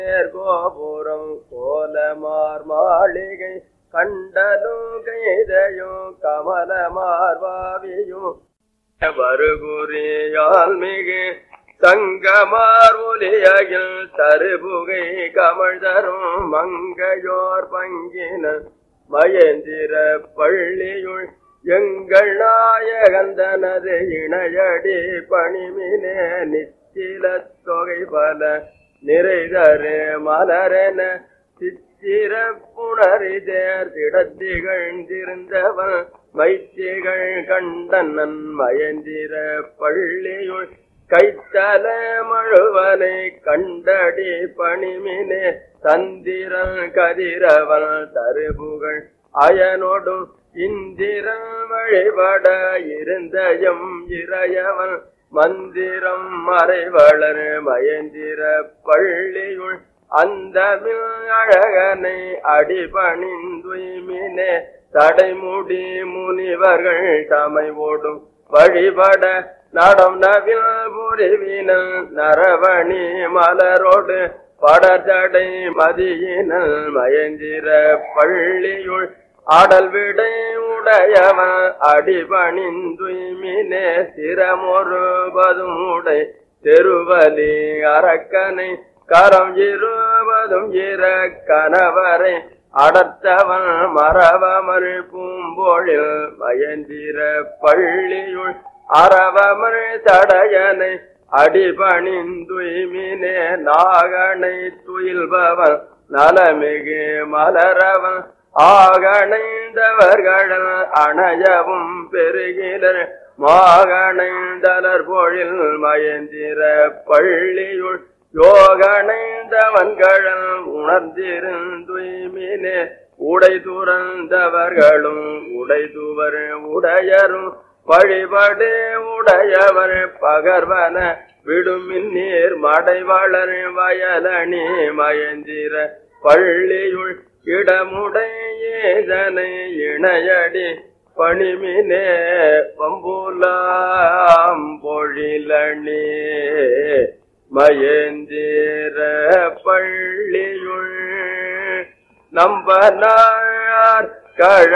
கோபுரம் கோலமார் மாளிகை கண்டலும் கைதையும் கமல மார்வாவியும் வருகுறியால் மிகு சங்கமார் ஒலியகில் தருபுகை கமழ் தரும் மங்கையோர் பங்கின மயந்திர பள்ளியுள் எங்கள் நாயகந்தனது இணையடி பணிமினே நிச்சில தொகை பல நிறைதரு மலரென சித்திர புணரிதேர் திடத்திகழ்ந்திருந்தவன் மைத்திகள் கண்டனன் மயந்திர பள்ளியுள் கைத்தல மழுவனை கண்டடி பணிமினே தந்திரன் கதிரவன் தருபுகள் அயனோடும் இந்திரன் வழிபட இருந்தயம் இறையவன் மந்திரம் மறைவளர் மயந்திர பள்ளியுள் அந்தமில் அழகனை அடிபணிந்துய்மினே தடைமுடி முனிவர்கள் தமைவோடும் வழிபட நடம் நவில் புரிவினல் நரவணி மலரோடு படர்தடை மதியினல் மயந்திர பள்ளியுள் ஆடல் விடை உடையவன் அடிபணிந்துய்மினே சிரமொருபதும் உடை தெருவலி அரக்கனை கரம் இருபதும் இர கணவரை அடர்த்தவன் மரவமர் பூம்பொழில் மயந்திர பள்ளியுள் அறவமர் தடையனை அடிபணிந்துய்மினே நாகனை துயில்பவன் நலமிகு மலரவன் ஆகணைந்தவர்கள் அணையவும் பெருகிலர் மாகணைந்தலர் பொழில் மயந்திர பள்ளியுள் யோகணைந்தவன்கள் உணர்ந்திருந்துய்மினே உடை துறந்தவர்களும் உடை துவர் உடையரும் வழிபடு உடையவர் பகர்வன விடுமின் நீர் மடை வளர் வயலணி மயந்திர பள்ளியுள் இடமுடையேதனை இணையடி பணிமினே பம்புலாம் பொழிலணி மயந்திர பள்ளியுள் நம்பனார் கழ